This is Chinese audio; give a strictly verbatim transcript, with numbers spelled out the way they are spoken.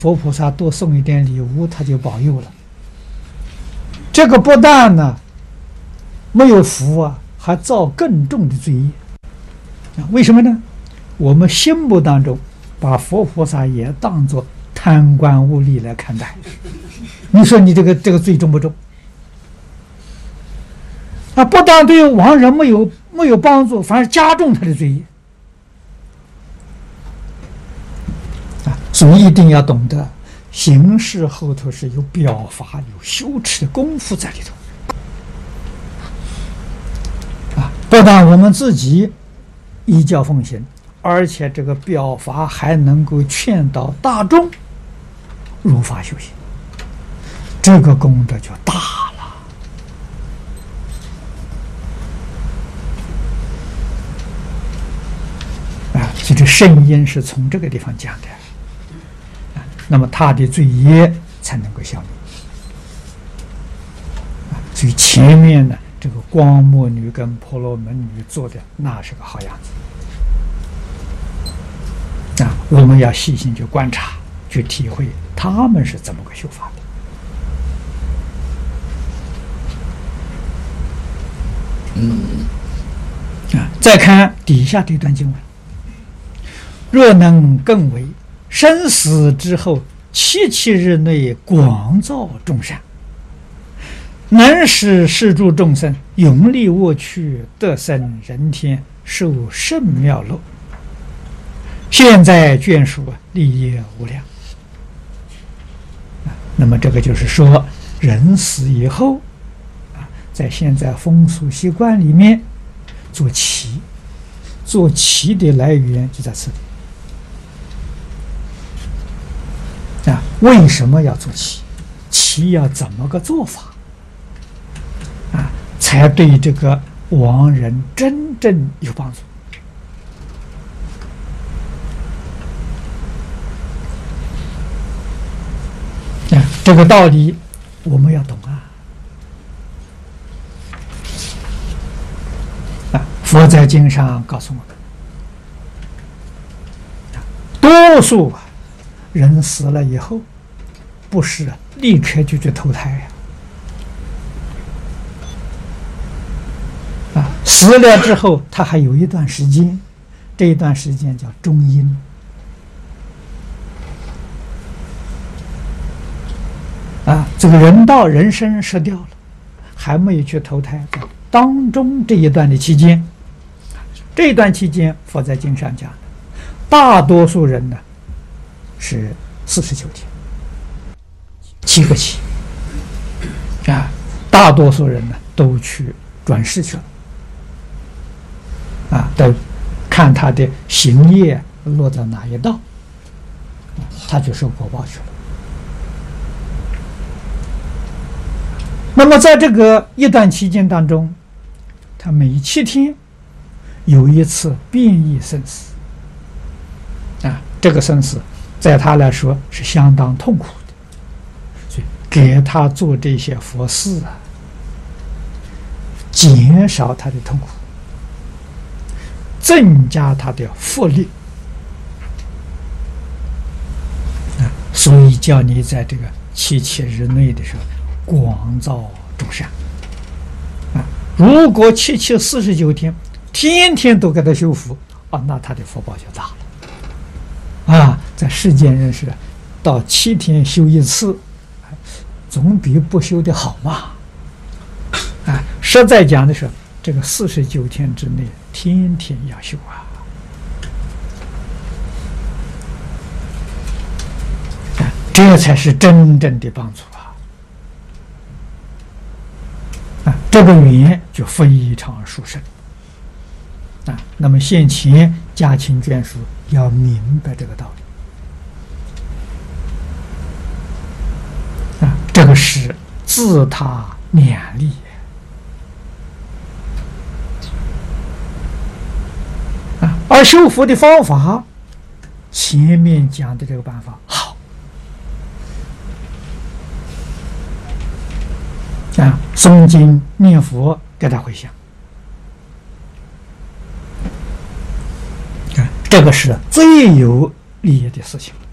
佛菩萨多送一点礼物，他就保佑了。这个不但呢没有福啊，还造更重的罪业。为什么呢？我们心目当中把佛菩萨也当作贪官污吏来看待，你说你这个这个罪重不重？啊，不但对亡人没有没有帮助，反而加重他的罪业。啊，所以一定要懂得，行事后头是有表法、有修持的功夫在里头。啊，不但我们自己依教奉行，而且这个表法还能够劝导大众如法修行，这个功德就大了。啊，所以这圣因是从这个地方讲的。啊，那么他的罪业才能够消灭。啊，所以前面呢，这个光目女跟婆罗门女做的那是个好样子。啊，我们要细心去观察，去体会他们是怎么个修法的。嗯，啊，再看底下这段经文：若能更为生死之后七七日内广造众善，能使世诸众生永离恶趣，得生人天，受甚妙乐。现在眷属利业无量。那么这个就是说，人死以后啊，在现在风俗习惯里面做乞，做乞的来源就在这里啊。为什么要做乞？乞要怎么个做法啊，才对这个亡人真正有帮助？这个道理我们要懂啊！啊，佛在经上告诉我们，多数人死了以后，不是立刻就去投胎呀！啊，死了之后，他还有一段时间，这一段时间叫中阴。啊，这个人道人身失掉了，还没有去投胎，在当中这一段的期间，这一段期间，佛在经上讲的，大多数人呢是四十九天，七个七啊，大多数人呢都去转世去了，啊，都看他的行业落到哪一道，他就受果报去了。那么在这个一段期间当中，他每七天有一次变异生死啊，这个生死在他来说是相当痛苦的，所以给他做这些佛事啊，减少他的痛苦，增加他的福力啊，所以叫你在这个七七日内的时候广造众善啊！如果七七四十九天，天天都给他修福啊，那他的福报就大了啊！在世间人士到七天修一次，总比不修的好嘛！啊，实在讲的是，这个四十九天之内，天天要修啊！啊，这才是真正的帮助。啊，这个缘就非常殊胜啊！那么现前家亲眷属要明白这个道理啊，这个是自他勉励啊。而修福的方法，前面讲的这个办法好。啊，诵经念佛给他回向，啊，这个是最有利益的事情。